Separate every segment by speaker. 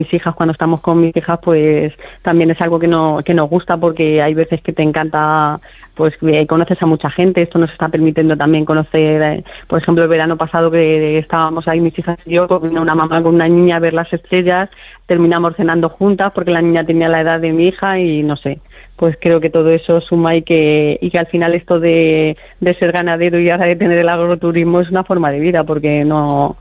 Speaker 1: mis hijas, cuando estamos con mis hijas, pues también es algo que nos gusta, porque hay veces que te encanta, pues conoces a mucha gente. Esto nos está permitiendo también conocer, por ejemplo, el verano pasado que estábamos ahí mis hijas y yo, con una mamá con una niña, a ver las estrellas, terminamos cenando juntas porque la niña tenía la edad de mi hija y no sé. Pues creo que todo eso suma y que al final esto de ser ganadero y ahora de tener el agroturismo es una forma de vida, porque no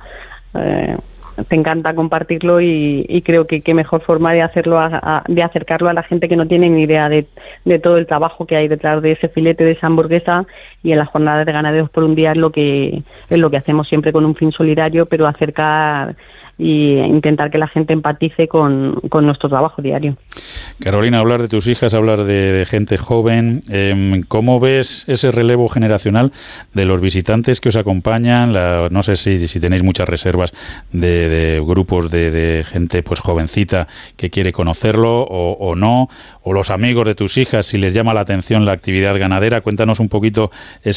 Speaker 1: te encanta compartirlo y creo que qué mejor forma de hacerlo, de acercarlo a la gente que no tiene ni idea de todo el trabajo que hay detrás de ese filete, de esa hamburguesa. Y en las jornadas de ganaderos por un día es lo que hacemos siempre, con un fin solidario, pero acercar y intentar que la gente empatice con nuestro trabajo diario.
Speaker 2: Carolina, hablar de tus hijas, hablar de gente joven, ¿cómo ves ese relevo generacional de los visitantes que os acompañan? No sé si tenéis muchas reservas de grupos de gente pues jovencita que quiere conocerlo o no, o los amigos de tus hijas, si les llama la atención la actividad ganadera. Cuéntanos un poquito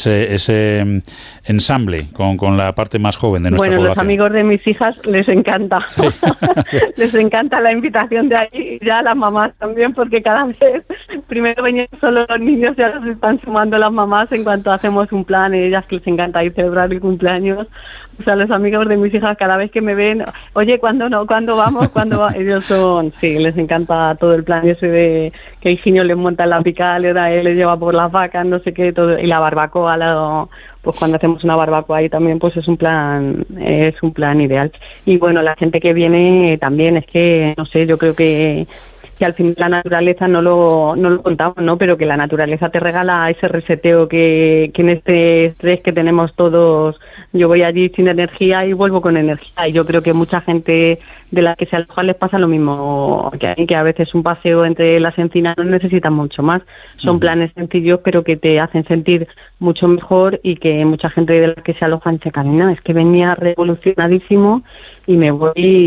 Speaker 2: ese ensamble con la parte más joven de nuestra población.
Speaker 1: Los amigos de mis hijas les encanta. Sí. Les encanta la invitación de ahí, ya las mamás también, porque cada vez primero venían solo los niños, ya los están sumando las mamás en cuanto hacemos un plan. Ellas que les encanta ir a celebrar el cumpleaños. O sea, los amigos de mis hijas, cada vez que me ven, oye, ¿cuándo vamos? ¿Cuándo va? Ellos sí, les encanta todo el plan ese de que Higinio les monta en la picalera, él les lleva por las vacas, no sé qué, todo, y la barbacoa, pues cuando hacemos una barbacoa ahí también, pues es un plan ideal. Y bueno, la gente que viene también, es que, no sé, yo creo que al fin la naturaleza no lo contamos, ¿no? Pero que la naturaleza te regala ese reseteo que en este estrés que tenemos todos. Yo voy allí sin energía y vuelvo con energía, y yo creo que mucha gente de la que se aloja les pasa lo mismo, que a veces un paseo entre las encinas no necesitan mucho más. Son planes sencillos, pero que te hacen sentir mucho mejor, y que mucha gente de la que se alojan se camina. Es que venía revolucionadísimo y me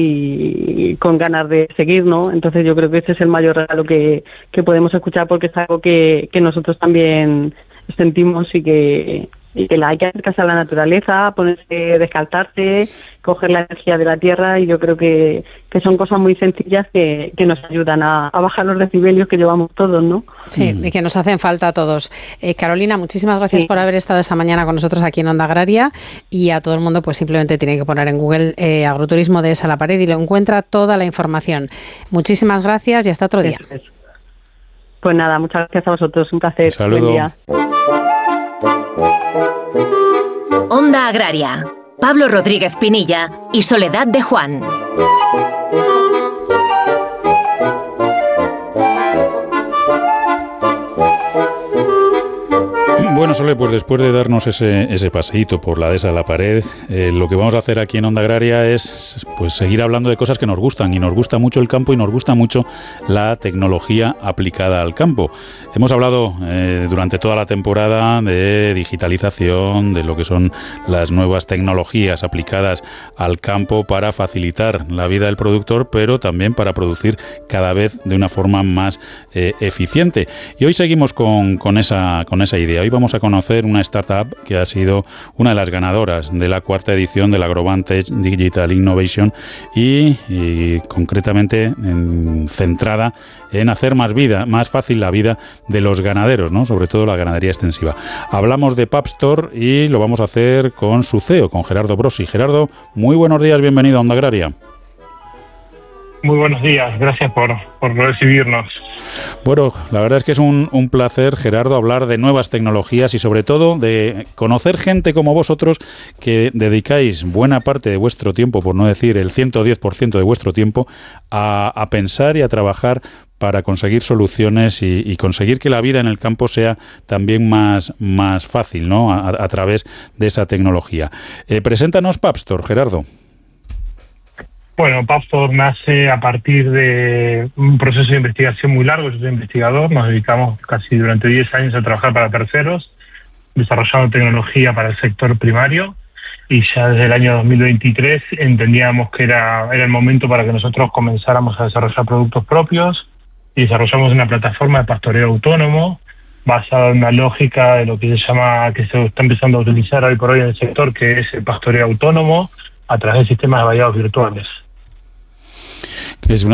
Speaker 1: voy con ganas de seguir, ¿no? Entonces yo creo que ese es el mayor regalo que podemos escuchar, porque es algo que nosotros también sentimos, y que hay que acercarse a la naturaleza, ponerse, descalzarse, coger la energía de la tierra, y yo creo que son cosas muy sencillas que nos ayudan a bajar los decibelios que llevamos todos, ¿no?
Speaker 3: Sí, y que nos hacen falta a todos. Carolina, muchísimas gracias por haber estado esta mañana con nosotros aquí en Onda Agraria, y a todo el mundo pues simplemente tiene que poner en Google agroturismo Dehesa La Pared y lo encuentra toda la información. Muchísimas gracias y hasta otro día.
Speaker 1: Pues nada, muchas gracias a vosotros, un placer.
Speaker 2: Saludos.
Speaker 1: Buen día.
Speaker 4: Onda Agraria, Pablo Rodríguez Pinilla y Soledad de Juan.
Speaker 2: Bueno, Sole, pues después de darnos ese paseíto por la Dehesa La Pared, lo que vamos a hacer aquí en Onda Agraria es pues seguir hablando de cosas que nos gustan, y nos gusta mucho el campo y nos gusta mucho la tecnología aplicada al campo. Hemos hablado durante toda la temporada de digitalización, de lo que son las nuevas tecnologías aplicadas al campo para facilitar la vida del productor, pero también para producir cada vez de una forma más eficiente. Y hoy seguimos con esa idea. Hoy vamos a conocer una startup que ha sido una de las ganadoras de la 4ª edición del Agrovantech Digital Innovation y concretamente centrada en hacer más fácil la vida de los ganaderos, ¿no? Sobre todo la ganadería extensiva. Hablamos de Papstore y lo vamos a hacer con su CEO, con Gerardo Brosi. Gerardo, muy buenos días, bienvenido a Onda Agraria.
Speaker 5: Muy buenos días, gracias por recibirnos.
Speaker 2: Bueno, la verdad es que es un placer, Gerardo, hablar de nuevas tecnologías y sobre todo de conocer gente como vosotros que dedicáis buena parte de vuestro tiempo, por no decir el 110% de vuestro tiempo, a pensar y a trabajar para conseguir soluciones y conseguir que la vida en el campo sea también más fácil, ¿no? A través de esa tecnología. Preséntanos Papstore, Gerardo.
Speaker 5: Bueno, Papstore nace a partir de un proceso de investigación muy largo. Yo soy investigador, nos dedicamos casi durante 10 años a trabajar para terceros, desarrollando tecnología para el sector primario, y ya desde el año 2023 entendíamos que era el momento para que nosotros comenzáramos a desarrollar productos propios, y desarrollamos una plataforma de pastoreo autónomo basada en una lógica de lo que se está empezando a utilizar hoy por hoy en el sector, que es el pastoreo autónomo a través de sistemas de vallados virtuales.
Speaker 2: Es una